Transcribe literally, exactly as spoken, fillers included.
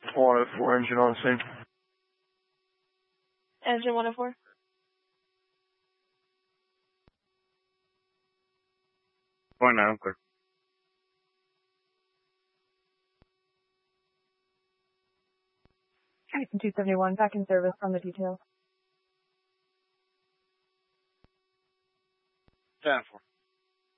one oh four engine on the scene. Engine one oh four. Four nine, clear. two seventy-one, back in service from the details. ten four.